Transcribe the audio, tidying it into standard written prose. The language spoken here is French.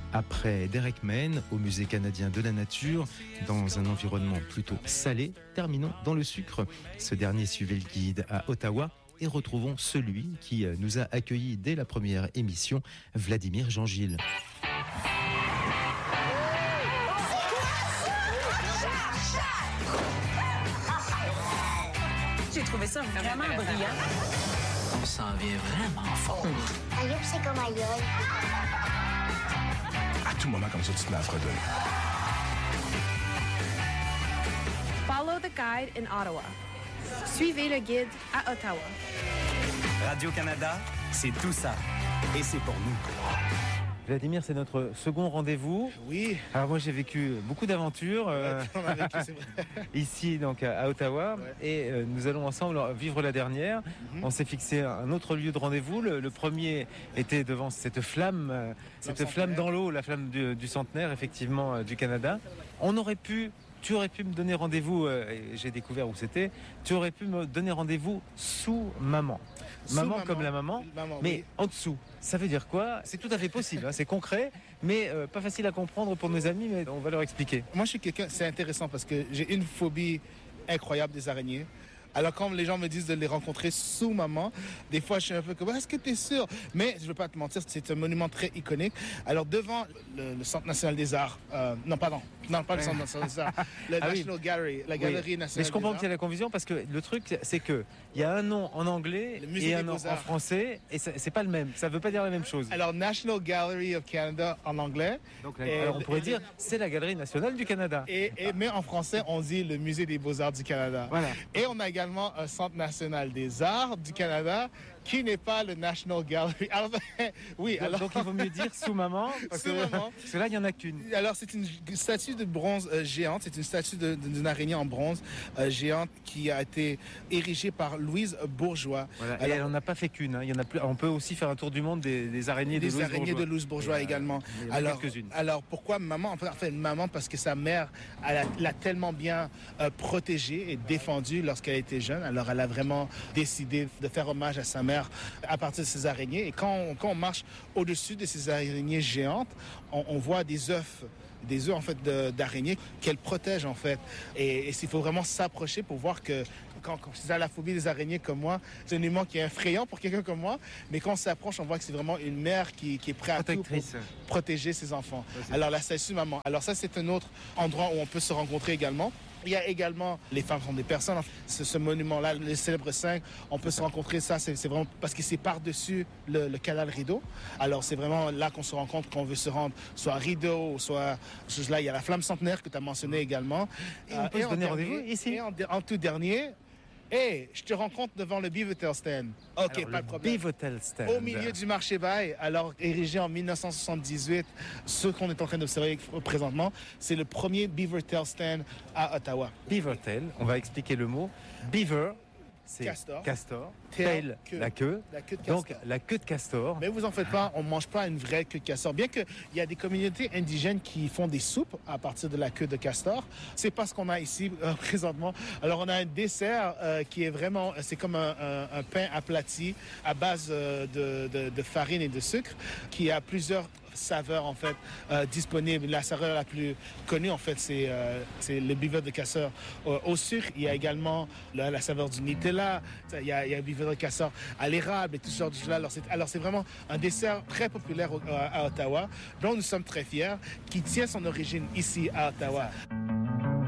Après Derek Main au Musée canadien de la nature, dans un environnement plutôt salé, terminons dans le sucre. Ce dernier suivait le guide à Ottawa et retrouvons celui qui nous a accueillis dès la première émission, Vladimir Jean-Gilles. J'ai trouvé ça vraiment brillant. On s'en vient vraiment fort. Aïe, c'est comme aïe. À tout moment, comme ça, tu te mets à fredonner. Follow the guide in Ottawa. Suivez le guide à Ottawa. Radio-Canada, c'est tout ça. Et c'est pour nous. Vladimir, c'est notre second rendez-vous. Oui. Alors moi j'ai vécu beaucoup d'aventures On a vécu, c'est vrai. ici donc à Ottawa, Ouais. et nous allons ensemble vivre la dernière. On s'est fixé un autre lieu de rendez-vous. Le premier était devant cette flamme dans l'eau, la flamme du centenaire effectivement du Canada. Tu aurais pu me donner rendez-vous, et j'ai découvert où c'était, tu aurais pu me donner rendez-vous sous maman. Maman comme la maman, mais oui. en dessous. Ça veut dire quoi? C'est tout à fait possible, hein, c'est concret, mais pas facile à comprendre pour nos amis, mais on va leur expliquer. Moi, je suis quelqu'un, c'est intéressant parce que j'ai une phobie incroyable des araignées. Alors quand les gens me disent de les rencontrer sous maman, des fois je suis un peu comme est-ce que tu es sûr? Mais je ne veux pas te mentir, c'est un monument très iconique. Alors devant le Centre national des arts, non pas le Centre national des arts, le National Gallery, la Galerie nationale. Mais je comprends des qu'il y a la confusion parce que le truc c'est que il y a un nom en anglais et un nom en français et c'est pas le même. Ça veut pas dire la même chose. Alors National Gallery of Canada en anglais. Donc alors on pourrait dire c'est la Galerie nationale du Canada. Mais en français on dit le Musée des beaux-arts du Canada. Voilà. Et on a également un Centre national des arts du Canada qui n'est pas le National Gallery. Alors, oui, Donc il vaut mieux dire sous maman parce que là il y en a qu'une. Alors c'est une statue de bronze géante, c'est une statue d'une araignée en bronze géante qui a été érigée par Louise Bourgeois. Voilà. Alors, et elle n'en a pas fait qu'une, hein. Il y en a plus. On peut aussi faire un tour du monde des araignées de Louise Bourgeois également. Il y en a quelques-unes. Alors pourquoi maman? En fait maman parce que sa mère l'a tellement bien protégée et défendue lorsqu'elle était jeune. Alors elle a vraiment décidé de faire hommage à sa mère à partir de ces araignées. Et quand on marche au-dessus de ces araignées géantes, on voit des œufs en fait d'araignées qu'elle protège en fait. Et il faut vraiment s'approcher pour voir que quand tu as la phobie des araignées comme moi, c'est un élément qui est effrayant pour quelqu'un comme moi, mais quand on s'approche, on voit que c'est vraiment une mère qui est prête à tout pour protéger ses enfants. Alors la statue maman. Alors ça c'est un autre endroit où on peut se rencontrer également. Il y a également les femmes sont des personnes. Ce monument-là, le célèbre 5, on peut se rencontrer. Ça, c'est vraiment parce que c'est par-dessus le canal Rideau. Alors, c'est vraiment là qu'on se rencontre quand on veut se rendre, soit à Rideau, soit là, il y a la flamme centenaire que tu as mentionné également. Et on peut se donner rendez-vous ici. Et en tout dernier, je te rencontre devant le Beavertail Stand. OK, Alors, pas de problème. Beavertail Stand. Au milieu du marché Bail, alors érigé en 1978, ce qu'on est en train d'observer présentement, c'est le premier Beavertail Stand à Ottawa. Beavertail, on va expliquer le mot. Beaver, c'est castor. Tail, la queue. La queue de castor. Donc la queue de castor. Mais vous en faites pas, on mange pas une vraie queue de castor. Bien qu'il y a des communautés indigènes qui font des soupes à partir de la queue de castor. C'est pas ce qu'on a ici présentement. Alors on a un dessert qui est vraiment, c'est comme un pain aplati à base de farine et de sucre qui a plusieurs saveurs en fait disponibles. La saveur la plus connue en fait c'est le beaver de castor au sucre. Il y a également la saveur du Nutella. Il y a le beaver de castor à l'érable et tout ce genre de choses là. Alors c'est vraiment un dessert très populaire à Ottawa dont nous sommes très fiers qui tient son origine ici à Ottawa.